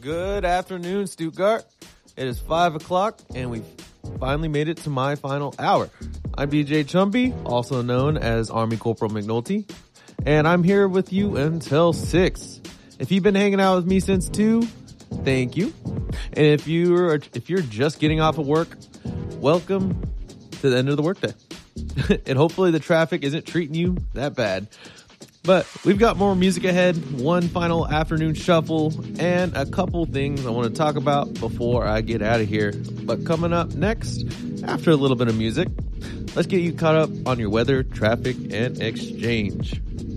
Good afternoon, Stuttgart. It is 5 o'clock, and we've finally made it to my final hour. I'm DJ Chumpy, also known as Army Corporal McNulty, and I'm here with you until 6. If you've been hanging out with me since 2, thank you. And if you're just getting off of work, welcome to the end of the workday. And hopefully the traffic isn't treating you that bad. But we've got more music ahead, one final afternoon shuffle, and a couple things I want to talk about before I get out of here. But coming up next, after a little bit of music, let's get you caught up on your weather, traffic, and exchange.